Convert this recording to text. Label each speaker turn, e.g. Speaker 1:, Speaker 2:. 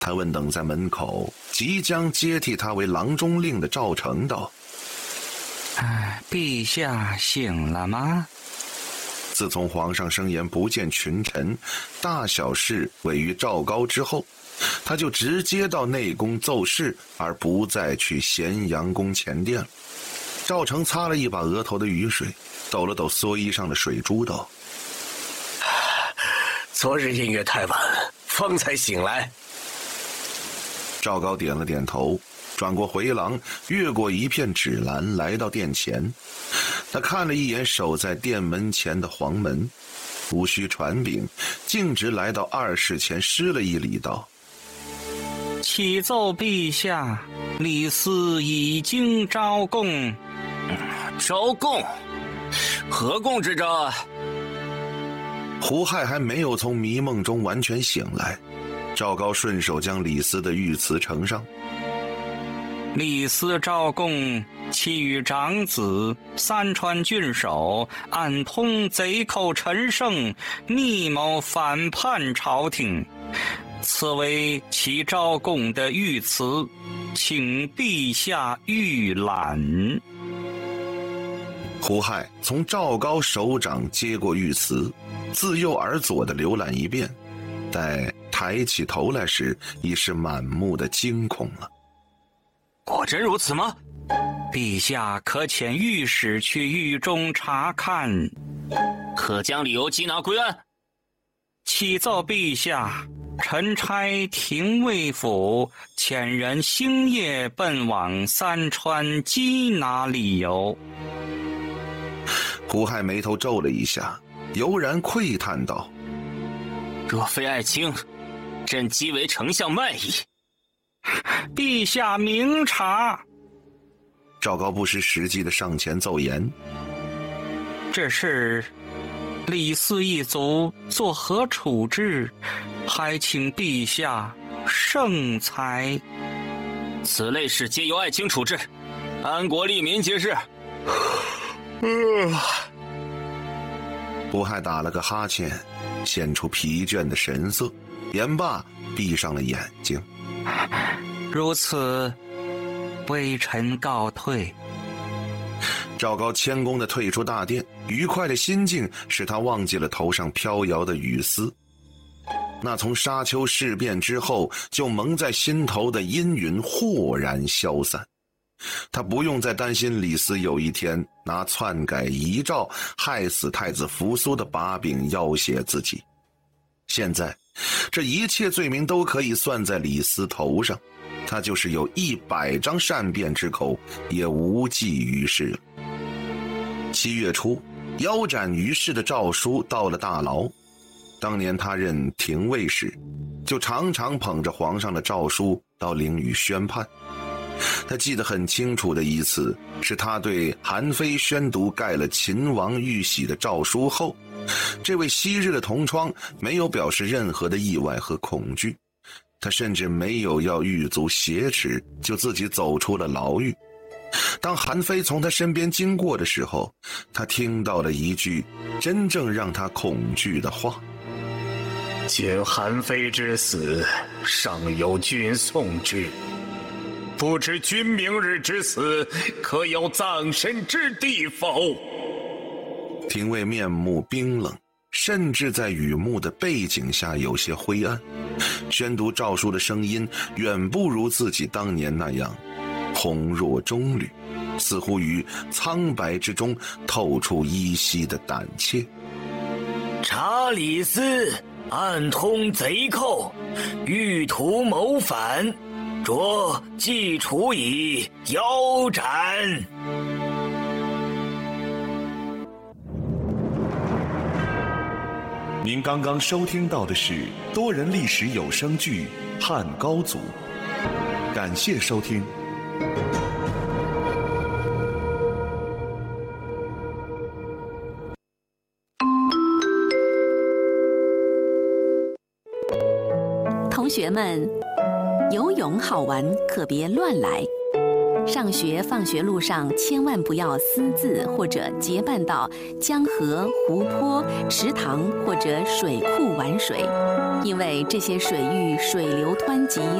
Speaker 1: 他问等在门口即将接替他为郎中令的赵成道：
Speaker 2: 陛下醒了吗？
Speaker 1: 自从皇上声言不见群臣，大小事委于赵高之后，他就直接到内宫奏事，而不再去咸阳宫前殿了。赵成擦了一把额头的雨水，抖了抖蓑衣上的水珠，道：
Speaker 3: 昨日音乐太晚，方才醒来。
Speaker 1: 赵高点了点头，转过回廊，越过一片纸栏，来到殿前。他看了一眼守在殿门前的黄门，无需传禀，径直来到二室前施了一礼，道：
Speaker 2: 启奏陛下，李斯已经招供。
Speaker 3: 招供？何供之招啊？
Speaker 1: 胡亥还没有从迷梦中完全醒来，赵高顺手将李斯的御词呈上。
Speaker 2: 李斯招供，其余长子三川郡守暗通贼寇陈胜，密谋反叛朝廷，此为其招供的御词，请陛下预览。
Speaker 1: 胡亥从赵高手掌接过御词，自右而左地浏览一遍，待抬起头来时，已是满目的惊恐了。
Speaker 3: 果真如此吗？
Speaker 2: 陛下可遣御史去狱中查看。
Speaker 3: 可将理由缉拿归案。
Speaker 2: 启奏陛下，臣差廷尉府遣人星夜奔往三川缉拿理由。
Speaker 1: 胡亥眉头皱了一下，悠然喟叹道：
Speaker 3: 若非爱卿，朕即为丞相卖矣。
Speaker 2: 陛下明察。
Speaker 1: 赵高不失时机地上前奏言：
Speaker 2: 这事李斯一族作何处置，还请陛下圣裁。
Speaker 3: 此类事皆由爱卿处置，安国利民皆是。
Speaker 1: 胡亥打了个哈欠，现出疲倦的神色，言罢闭上了眼睛。
Speaker 2: 如此，微臣告退。
Speaker 1: 赵高谦恭地退出大殿，愉快的心境使他忘记了头上飘摇的雨丝。那从沙丘事变之后就蒙在心头的阴云豁然消散。他不用再担心李斯有一天拿篡改遗诏害死太子扶苏的把柄要挟自己。现在这一切罪名都可以算在李斯头上，他就是有100张善辩之口也无济于事了。7月初，腰斩于氏的诏书到了大牢。当年他任廷尉时，就常常捧着皇上的诏书到灵宇宣判。他记得很清楚的一次，是他对韩非宣读盖了秦王玉玺的诏书后，这位昔日的同窗没有表示任何的意外和恐惧，他甚至没有要狱卒挟持，就自己走出了牢狱。当韩非从他身边经过的时候，他听到了一句真正让他恐惧的话：
Speaker 4: 今韩非之死，尚有君送之，不知君明日之死，可有葬身之地否？
Speaker 1: 廷尉面目冰冷，甚至在雨幕的背景下有些灰暗，宣读诏书的声音远不如自己当年那样洪若中律，似乎于苍白之中透出依稀的胆怯。
Speaker 3: 查李斯暗通贼寇，欲图谋反，着即处以腰斩。
Speaker 5: 您刚刚收听到的是多人历史有声剧《汉高祖》，感谢收听。
Speaker 6: 同学们，游泳好玩，可别乱来。上学放学路上千万不要私自或者结伴到江河、湖泊、池塘或者水库玩水， 因为这些水域水流湍急，